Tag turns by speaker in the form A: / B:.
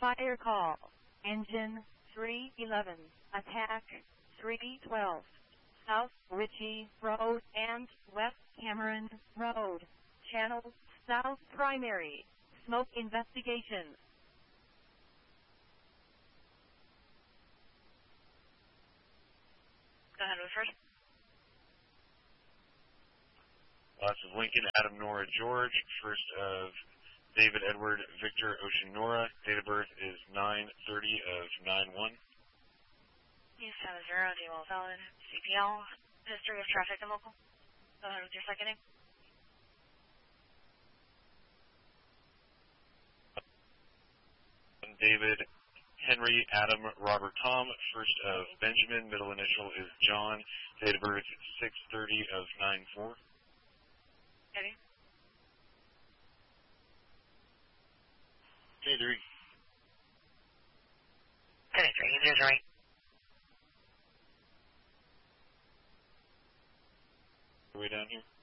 A: Fire call. Engine 311. Attack 312. South Ritchie Road and West Cameron Road. Channel South Primary. Smoke investigation.
B: Go ahead with first.
C: Lots of Lincoln, Adam, Nora, George. First of David, Edward, Victor, Ocean, Nora. Date of birth is 9/30 of 9/1.
B: East 70, D-Well valid. CPL. History of traffic and local. Go ahead with your second name.
C: David, Henry, Adam, Robert, Tom. First of Benjamin, middle initial is John. Date of birth 6/30 of 9/4.
B: Eddie.
C: Hey, 3.
B: Eddie 3, easy as right.
C: Way down here.